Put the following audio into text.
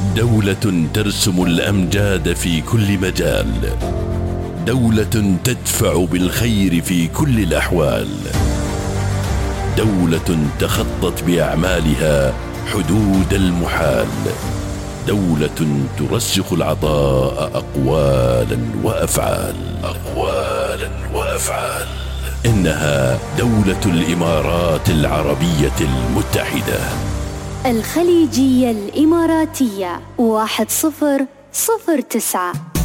دولة ترسم الأمجاد في كل مجال، دولة تدفع بالخير في كل الأحوال، دولة تخطت بأعمالها حدود المحال، دولة ترسخ العطاء أقوالا وأفعال. إنها دولة الإمارات العربية المتحدة. الخليجية الإماراتية 1009.